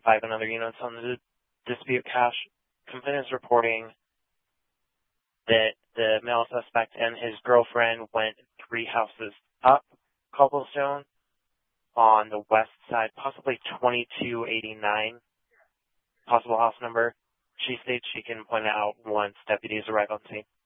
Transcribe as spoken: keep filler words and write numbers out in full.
five and other units on the dispute cache. Complainant is reporting that the male suspect and his girlfriend went three houses up Cobblestone on the west side, possibly twenty-two eighty-nine, possible house number. She states she can point out once deputies arrive on scene.